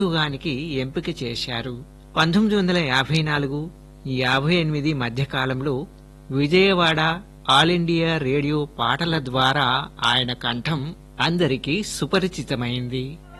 గానికి ఎంపిక చేశారు. 1954-58 మధ్యకాలంలో విజయవాడ ఆల్ ఇండియా రేడియో పాటల ద్వారా ఆయన కంఠం అందరికీ సుపరిచితమైంది.